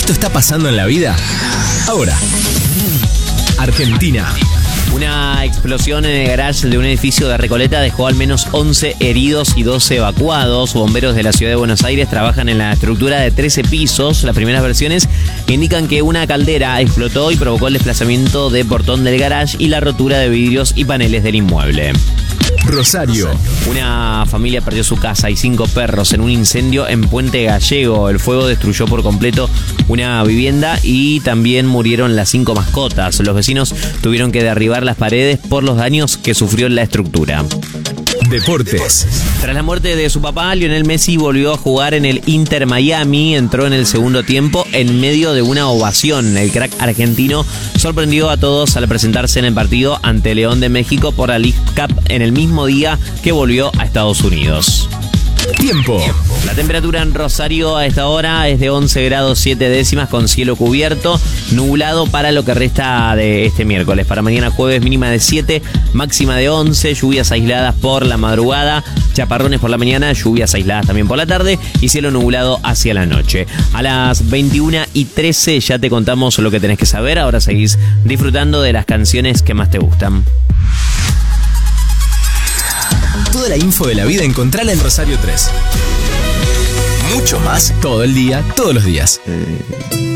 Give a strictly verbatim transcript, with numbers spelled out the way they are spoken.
Esto está pasando en la vida ahora. Argentina. Una explosión en el garage de un edificio de Recoleta dejó al menos once heridos y doce evacuados. Bomberos de la ciudad de Buenos Aires trabajan en la estructura de trece pisos. Las primeras versiones indican que una caldera explotó y provocó el desplazamiento de portón del garage y la rotura de vidrios y paneles del inmueble. Rosario. Una familia perdió su casa y cinco perros en un incendio en Puente Gallego. El fuego destruyó por completo una vivienda y también murieron las cinco mascotas. Los vecinos tuvieron que derribar las paredes por los daños que sufrió la estructura. Deportes. Tras la muerte de su papá, Lionel Messi volvió a jugar en el Inter Miami. Entró en el segundo tiempo en medio de una ovación. El crack argentino sorprendió a todos al presentarse en el partido ante León de México por la League Cup en el mismo día que volvió a Estados Unidos. Tiempo. La temperatura en Rosario a esta hora es de once grados siete décimas con cielo cubierto, nublado para lo que resta de este miércoles. Para mañana jueves mínima de siete, máxima de once, lluvias aisladas por la madrugada, chaparrones por la mañana, lluvias aisladas también por la tarde y cielo nublado hacia la noche. A las veintiuna y trece ya te contamos lo que tenés que saber. Ahora seguís disfrutando de las canciones que más te gustan. Toda la info de la vida encontrala en Rosario tres. Mucho más todo el día, todos los días.